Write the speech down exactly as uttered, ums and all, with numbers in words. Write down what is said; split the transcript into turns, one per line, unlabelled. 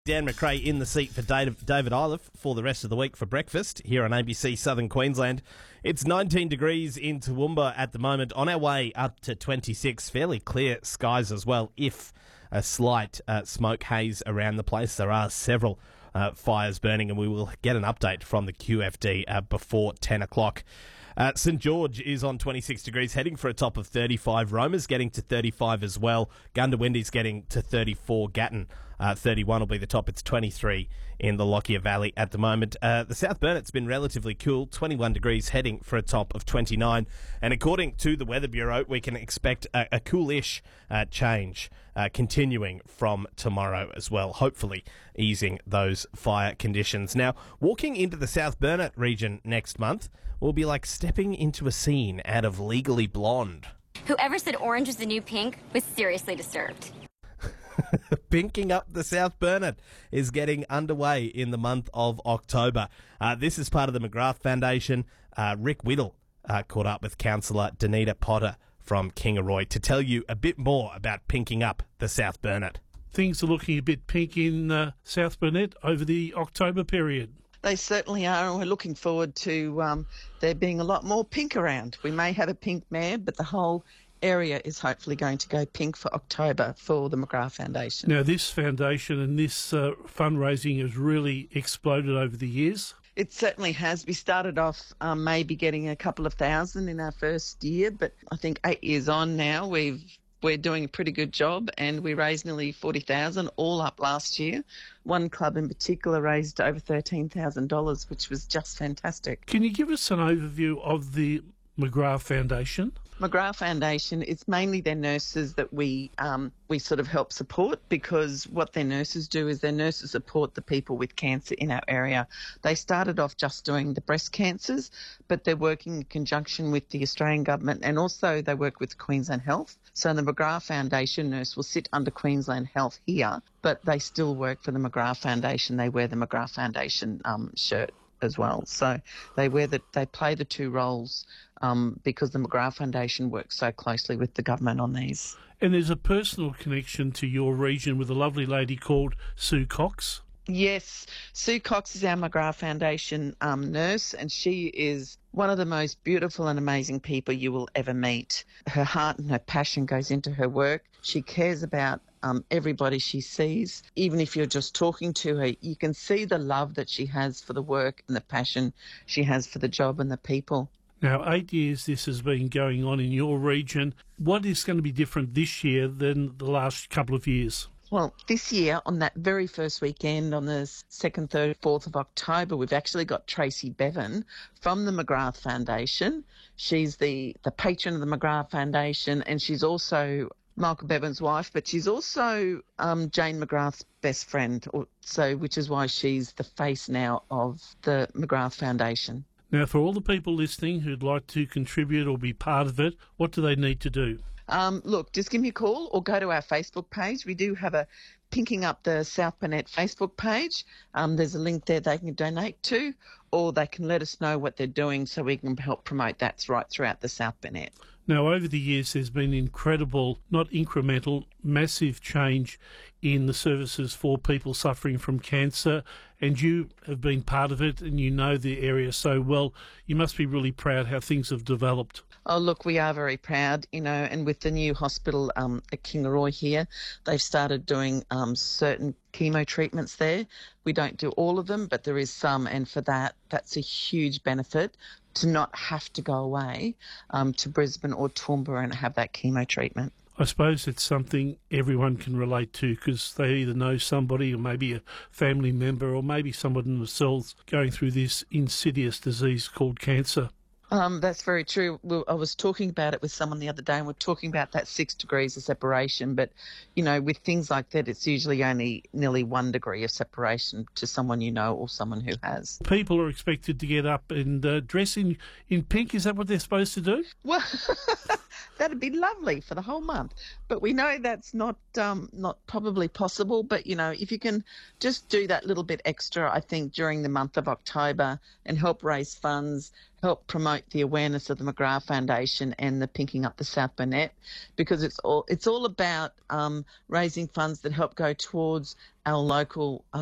Dan McRae in the seat for David Iliff for the rest of the week for breakfast here on A B C Southern Queensland. It's nineteen degrees in Toowoomba at the moment, on our way up to twenty-six. Fairly clear skies as well, if a slight uh, smoke haze around the place. There are several uh, fires burning, and we will get an update from the Q F D uh, before ten o'clock. Uh, St George is on twenty-six degrees, heading for a top of thirty-five. Roma's getting to thirty-five as well. Gundawindi's getting to thirty-four. Gatton, uh, thirty-one will be the top. It's twenty-three in the Lockyer Valley at the moment. Uh, the South Burnet's been relatively cool, twenty-one degrees, heading for a top of twenty-nine. And according to the Weather Bureau, we can expect a, a coolish uh, change uh, continuing from tomorrow as well, hopefully easing those fire conditions. Now, walking into the South Burnet region next month will be like stepping into a scene out of Legally Blonde.
Whoever said orange was the new pink was seriously disturbed.
Pinking up the South Burnet is getting underway in the month of October. Uh, this is part of the McGrath Foundation. Uh, Rick Whittle uh, caught up with Councillor Danita Potter from Kingaroy to tell you a bit more about pinking up the South Burnet.
Things are looking a bit pink in uh, South Burnet over the October period.
They certainly are, and we're looking forward to um, there being a lot more pink around. We may have a pink mayor, but the whole area is hopefully going to go pink for October for the McGrath Foundation.
Now, this foundation and this uh, fundraising has really exploded over the years.
It certainly has. We started off um, maybe getting a couple of thousand in our first year, but I think eight years on now, we've We're doing a pretty good job, and we raised nearly forty thousand dollars all up last year. One club in particular raised over thirteen thousand dollars, which was just fantastic.
Can you give us an overview of the McGrath Foundation?
McGrath Foundation, it's mainly their nurses that we um, we sort of help support, because what their nurses do is their nurses support the people with cancer in our area. They started off just doing the breast cancers, but they're working in conjunction with the Australian government, and also they work with Queensland Health. So the McGrath Foundation nurse will sit under Queensland Health here, but they still work for the McGrath Foundation. They wear the McGrath Foundation um, shirt as well. So they wear the, they play the two roles um, because the McGrath Foundation works so closely with the government on these.
And there's a personal connection to your region with a lovely lady called Sue Cox.
Yes, Sue Cox is our McGrath Foundation um, nurse, and she is one of the most beautiful and amazing people you will ever meet. Her heart and her passion goes into her work. She cares about um, everybody she sees. Even if you're just talking to her, you can see the love that she has for the work and the passion she has for the job and the people.
Now, eight years this has been going on in your region. What is going to be different this year than the last couple of years?
Well, this year, on that very first weekend, on the second, third, fourth of October, we've actually got Tracy Bevan from the McGrath Foundation. She's the, the patron of the McGrath Foundation, and she's also Michael Bevan's wife, but she's also um, Jane McGrath's best friend, or, so which is why she's the face now of the McGrath Foundation.
Now, for all the people listening who'd like to contribute or be part of it, what do they need to do?
Um, look, just give me a call or go to our Facebook page. We do have a Pinking Up the South Burnet Facebook page. Um, there's a link there they can donate to, or they can let us know what they're doing so we can help promote that right throughout the South Burnet.
Now, over the years, there's been incredible, not incremental, massive change in the services for people suffering from cancer, and you have been part of it and you know the area so well. You must be really proud how things have developed.
Oh, look, we are very proud, you know, and with the new hospital um, at Kingaroy here, they've started doing um, certain chemo treatments there. We don't do all of them, but there is some, and for that, that's a huge benefit to not have to go away um, to Brisbane or Toowoomba and have that chemo treatment.
I suppose it's something everyone can relate to because they either know somebody or maybe a family member or maybe someone themselves going through this insidious disease called cancer.
Um, that's very true. We, I was talking about it with someone the other day, and we're talking about that six degrees of separation. But, you know, with things like that, it's usually only nearly one degree of separation to someone you know or someone who has.
People are expected to get up and uh, dress in, in pink. Is that what they're supposed to do?
Well, that'd be lovely for the whole month. But we know that's not um, not probably possible. But, you know, if you can just do that little bit extra, I think, during the month of October and help raise funds, help promote the awareness of the McGrath Foundation and the Pinking Up the South Burnet, because it's all it's all about um, raising funds that help go towards our local